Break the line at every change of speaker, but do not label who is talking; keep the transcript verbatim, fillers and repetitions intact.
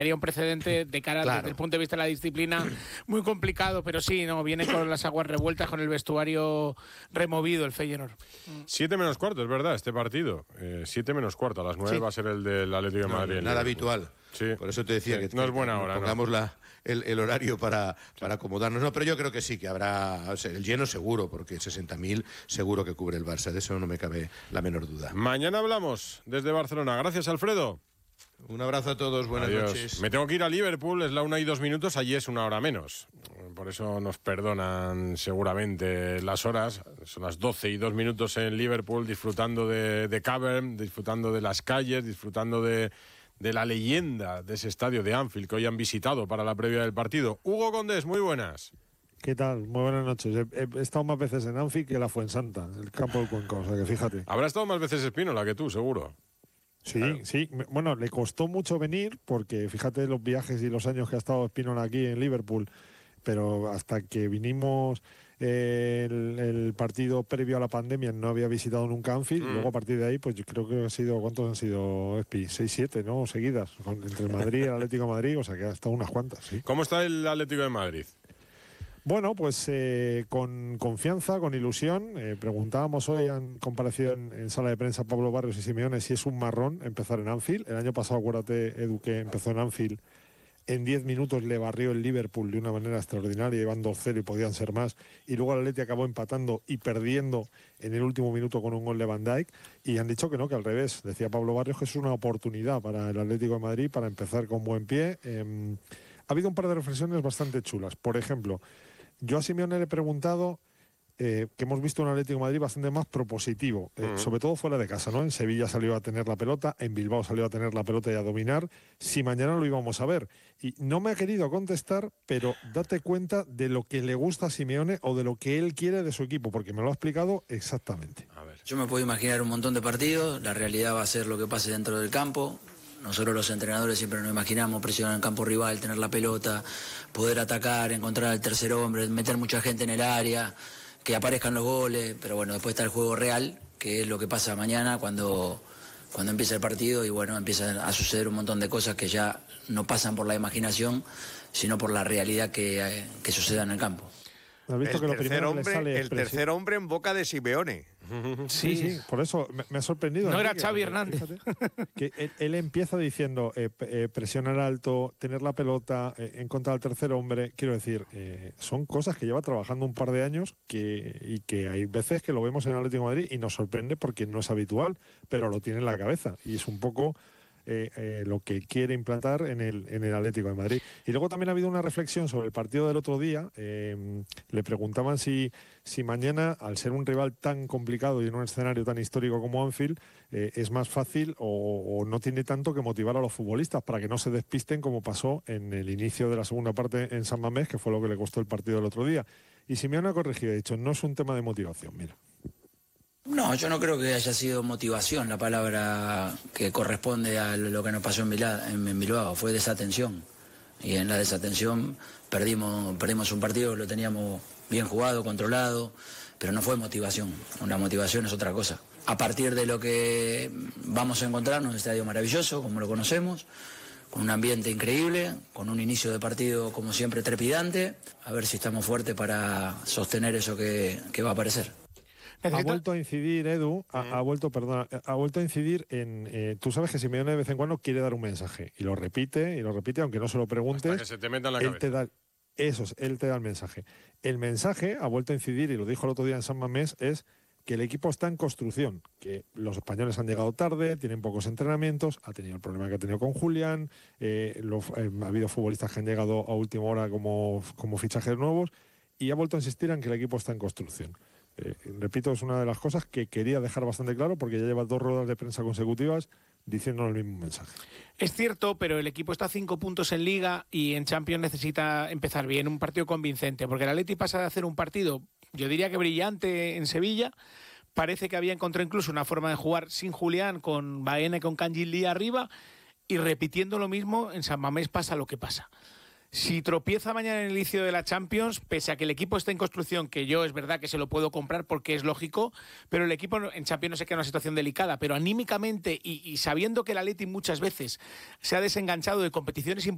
Sería un precedente de cara
Claro.
desde el punto de vista de la disciplina muy complicado, pero sí, no viene con las aguas revueltas, con el vestuario removido el Feyenoord.
Siete menos cuarto, es verdad, este partido. Eh, siete menos cuarto, a las nueve
Sí.
va a ser el del Atlético de
No,
Madrid. en
nada
Liverpool.
habitual.
Sí.
Por eso te decía
Sí,
que
no es
que
buena
nos
hora, ¿no?
pongamos la, el, el horario para, para acomodarnos. No, pero yo creo que sí, que habrá, o sea, el lleno seguro, porque sesenta mil seguro que cubre el Barça. De eso no me cabe la menor duda.
Mañana hablamos desde Barcelona. Gracias, Alfredo.
Un abrazo a todos, buenas
Adiós.
noches.
Me tengo que ir a Liverpool, es la una y dos minutos, allí es una hora menos. Por eso nos perdonan seguramente las horas. Son las doce y dos minutos en Liverpool, disfrutando de, de Cavern, disfrutando de las calles, disfrutando de, de la leyenda de ese estadio de Anfield que hoy han visitado para la previa del partido. Hugo Condés, muy buenas.
¿Qué tal? Muy buenas noches. He, he estado más veces en Anfield que en la Fuensanta, el campo del Cuenca, o sea que fíjate.
Habrá estado más veces Espínola que tú, seguro.
Sí,
Claro.
sí. Bueno, le costó mucho venir porque fíjate los viajes y los años que ha estado Espínola aquí en Liverpool, pero hasta que vinimos eh, el, el partido previo a la pandemia no había visitado nunca Anfield.
Mm.
Luego a partir de ahí, pues yo creo que han sido, ¿cuántos han sido, Espi? Seis, siete, ¿no? Seguidas, con- entre el Madrid y el Atlético de Madrid, o sea que ha estado unas cuantas, sí.
¿Cómo está el Atlético de Madrid?
Bueno, pues eh, con confianza, con ilusión. Eh, preguntábamos hoy, han comparecido en, en sala de prensa Pablo Barrios y Simeone si es un marrón empezar en Anfield. El año pasado, acuérdate, Edu, que empezó en Anfield. En diez minutos le barrió el Liverpool de una manera extraordinaria, iban dos cero y podían ser más. Y luego el Atleti acabó empatando y perdiendo en el último minuto con un gol de Van Dijk. Y han dicho que no, que al revés. Decía Pablo Barrios que es una oportunidad para el Atlético de Madrid para empezar con buen pie. Eh, ha habido un par de reflexiones bastante chulas. Por ejemplo, yo a Simeone le he preguntado eh, que hemos visto un Atlético de Madrid bastante más propositivo, eh,
Mm.
sobre todo fuera de casa, ¿no? En Sevilla salió a tener la pelota, en Bilbao salió a tener la pelota y a dominar. Si mañana lo íbamos a ver. Y no me ha querido contestar, pero date cuenta de lo que le gusta a Simeone o de lo que él quiere de su equipo, porque me lo ha explicado exactamente.
A ver.
Yo me puedo imaginar un montón de partidos, la realidad va a ser lo que pase dentro del campo. Nosotros los entrenadores siempre nos imaginamos presionar en el campo rival, tener la pelota, poder atacar, encontrar al tercer hombre, meter mucha gente en el área, que aparezcan los goles, pero bueno, después está el juego real, que es lo que pasa mañana cuando, cuando empieza el partido y bueno, empiezan a suceder un montón de cosas que ya no pasan por la imaginación, sino por la realidad que, eh, que suceda en el campo.
¿Has visto
El
que lo
tercer,
primero que le
hombre,
sale
el
expresi-
tercer hombre en boca de Simeone.
Sí, sí, por eso me, me ha sorprendido.
No era
Enrique,
Xavi
porque
Hernández.
fíjate que él, él empieza diciendo eh, p- eh, presionar alto, tener la pelota, eh, encontrar al tercer hombre. Quiero decir, eh, son cosas que lleva trabajando un par de años que, y que hay veces que lo vemos en el Atlético de Madrid y nos sorprende porque no es habitual, pero lo tiene en la cabeza y es un poco eh, eh, lo que quiere implantar en el, en el Atlético de Madrid. Y luego también ha habido una reflexión sobre el partido del otro día. Eh, le preguntaban si, si mañana, al ser un rival tan complicado y en un escenario tan histórico como Anfield, eh, es más fácil o, o no tiene tanto que motivar a los futbolistas para que no se despisten como pasó en el inicio de la segunda parte en San Mamés, que fue lo que le costó el partido del otro día. Y Simeone ha corregido, ha dicho, no es un tema de motivación, mira.
No, yo no creo que haya sido motivación la palabra que corresponde a lo que nos pasó en Bilbao, en Bilbao. Fue desatención. Y en la desatención perdimos, perdimos un partido que lo teníamos bien jugado, controlado, pero no fue motivación. Una motivación es otra cosa. A partir de lo que vamos a encontrarnos en un estadio maravilloso, como lo conocemos, con un ambiente increíble, con un inicio de partido como siempre trepidante, a ver si estamos fuertes para sostener eso que, que va a aparecer.
Ha
Necesito-
vuelto a incidir, Edu, ha, ha vuelto, perdona, ha vuelto a incidir en... eh, tú sabes que Simeone de vez en cuando quiere dar un mensaje y lo repite, y lo repite, aunque no se lo preguntes.
Hasta que se te meta en la
él
cabeza.
te da, eso es, él te da el mensaje. El mensaje, ha vuelto a incidir, y lo dijo el otro día en San Mamés, es que el equipo está en construcción, que los españoles han llegado tarde, tienen pocos entrenamientos, ha tenido el problema que ha tenido con Julián, eh, lo- eh, ha habido futbolistas que han llegado a última hora como, como fichajes nuevos, y ha vuelto a insistir en que el equipo está en construcción. Eh, repito, es una de las cosas que quería dejar bastante claro porque ya lleva dos ruedas de prensa consecutivas diciendo el mismo mensaje.
Es cierto, pero el equipo está a cinco puntos en Liga y en Champions necesita empezar bien, un partido convincente, porque el Atleti pasa de hacer un partido, yo diría que brillante en Sevilla, parece que había encontrado incluso una forma de jugar sin Julián, con Baena y con Kangin arriba, y repitiendo lo mismo, en San Mamés pasa lo que pasa. Si tropieza mañana en el inicio de la Champions, pese a que el equipo esté en construcción, que yo es verdad que se lo puedo comprar porque es lógico, pero el equipo en Champions no se queda en una situación delicada, pero anímicamente y, y sabiendo que el Atleti muchas veces se ha desenganchado de competiciones importantes,